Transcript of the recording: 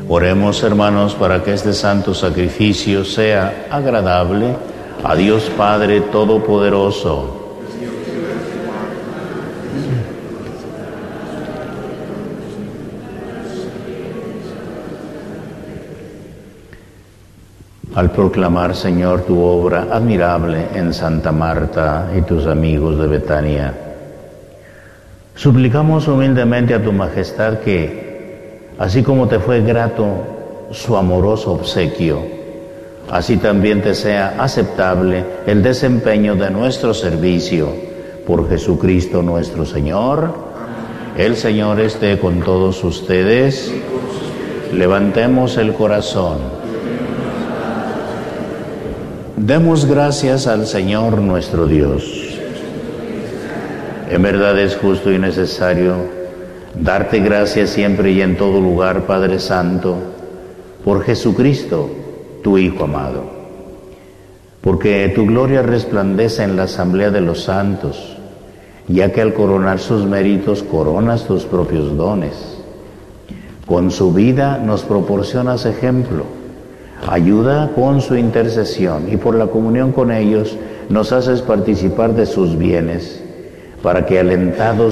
Oremos, hermanos, para que este santo sacrificio sea agradable a Dios Padre Todopoderoso. Al proclamar, Señor, tu obra admirable en Santa Marta y tus amigos de Betania, suplicamos humildemente a tu Majestad que, así como te fue grato su amoroso obsequio, así también te sea aceptable el desempeño de nuestro servicio por Jesucristo nuestro Señor. El Señor esté con todos ustedes. Levantemos el corazón. Demos gracias al Señor nuestro Dios. En verdad es justo y necesario darte gracias siempre y en todo lugar, Padre Santo, por Jesucristo, tu Hijo amado, porque tu gloria resplandece en la asamblea de los santos, ya que al coronar sus méritos coronas tus propios dones. Con su vida nos proporcionas ejemplo, ayuda con su intercesión y por la comunión con ellos nos haces participar de sus bienes, para que alentados